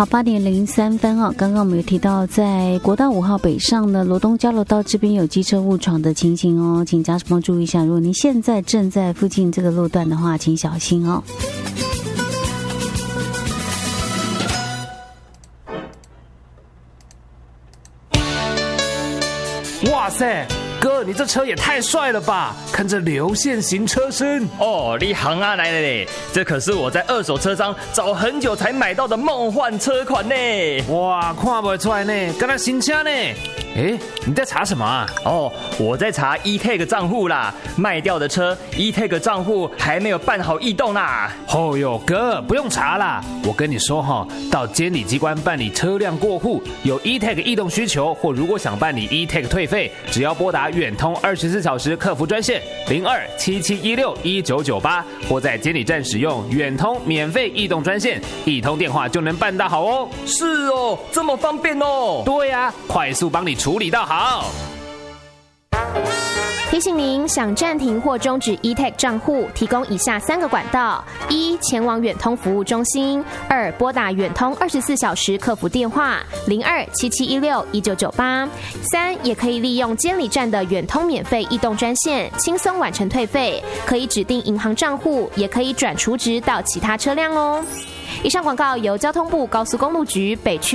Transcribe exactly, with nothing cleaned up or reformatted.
好，八点零三分哈，刚刚我们有提到，在国道五号北上呢，罗东交流道这边有机车误闯的情形哦，请驾驶朋友注意一下，如果您现在正在附近这个路段的话，请小心哦。 哇塞，哥，你这车也太帅了吧！看这流线型车身哦，你行啊来了嘞！这可是我在二手车商找很久才买到的梦幻车款呢！ 哇，看不出来呢，跟那新车呢。哎，你在查什么啊？ 哦，我在查 E-Tag 账户啦，卖掉的车 E-Tag 账户还没有办好异动啦。 哦哟，哥，不用查啦，我跟你说哈，到监理机关办理车辆过户，有 E-Tag 异动需求，或如果想办理 E-Tag 退费，只要拨打远通二十四小时客服专线零二七七一六一九九八，或在监理站使用远通免费异动专线，一通电话就能办到好哦。 是哦，这么方便哦。 对呀、啊，快速帮你处理到好。 提醒您，想暂停或终止 E-Tag 账户，提供以下三个管道：一、前往远通服务中心；二、拨打远通二十四小时客服电话零二七七一六一九九八；三、也可以利用监理站的远通免费异动专线，轻松完成退费，可以指定银行账户，也可以转储值到其他车辆哦。以上广告由交通部高速公路局北区